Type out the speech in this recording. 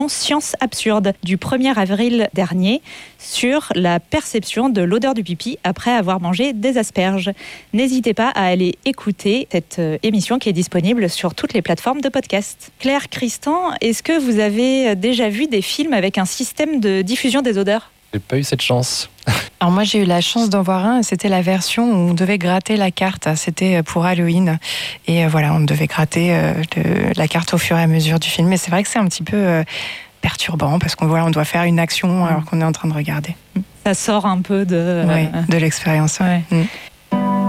Science absurde du 1er avril dernier sur la perception de l'odeur du pipi après avoir mangé des asperges. N'hésitez pas à aller écouter cette émission qui est disponible sur toutes les plateformes de podcast. Claire Christan, est-ce que vous avez déjà vu des films avec un système de diffusion des odeurs ? J'ai pas eu cette chance. Alors moi j'ai eu la chance d'en voir un, c'était la version où on devait gratter la carte, c'était pour Halloween et voilà, on devait gratter la carte au fur et à mesure du film, mais c'est vrai que c'est un petit peu perturbant parce qu'on on doit faire une action alors qu'on est en train de regarder. Ça sort un peu de l'expérience. Ouais.